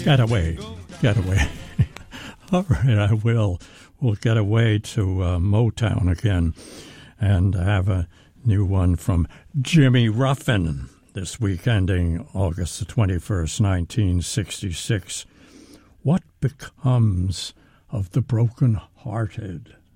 Get away. All right, I will. We'll get away to Motown again and have a new one from Jimmy Ruffin this week, ending August the 21st, 1966. What becomes of the broken-hearted?